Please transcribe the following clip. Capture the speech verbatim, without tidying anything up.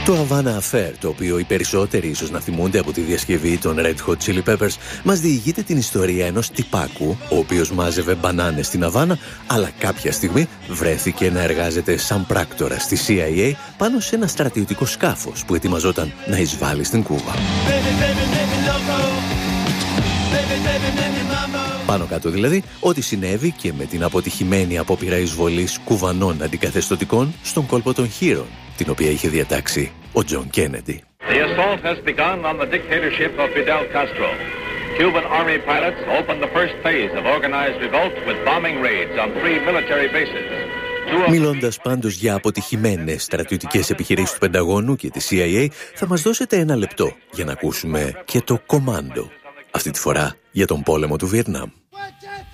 Το Havana Affair, το οποίο οι περισσότεροι ίσως να θυμούνται από τη διασκευή των Red Hot Chili Peppers, μας διηγείται την ιστορία ενός τυπάκου, ο οποίος μάζευε μπανάνες στην Αβάνα, αλλά κάποια στιγμή βρέθηκε να εργάζεται σαν πράκτορα στη σι άι έι πάνω σε ένα στρατιωτικό σκάφος που ετοιμαζόταν να εισβάλλει στην Κούβα. Πάνω κάτω δηλαδή, ό,τι συνέβη και με την αποτυχημένη απόπειρα εισβολής κουβανών αντικαθεστωτικών στον κόλπο των Χήρων, την οποία είχε διατάξει ο Τζον Κέννεντι. The assault has begun on the dictatorship of Fidel Castro. Cuban army pilots opened the first phase of organized revolt with bombing raids on three military bases. Μιλώντας πάντως για αποτυχημένες στρατιωτικές επιχειρήσεις του Πενταγώνου και της σι άι έι, θα μας δώσετε ένα λεπτό για να ακούσουμε και το κομάντο, αυτή τη φορά για τον πόλεμο του Βιετνάμ.